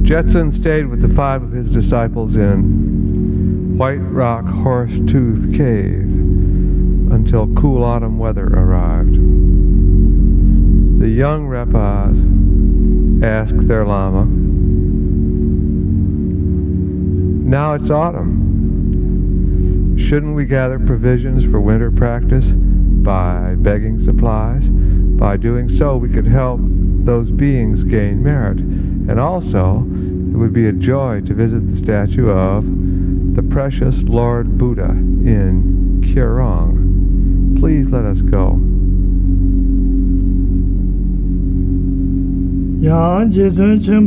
Jetson stayed with the 5 of his disciples in White Rock Horsetooth Cave until cool autumn weather arrived. The young Repas asked their Lama, "Now it's autumn. Shouldn't we gather provisions for winter practice by begging supplies? By doing so, we could help those beings gain merit. And also, it would be a joy to visit the statue of the precious Lord Buddha in Kyurong. Please let us go." Yang Jizun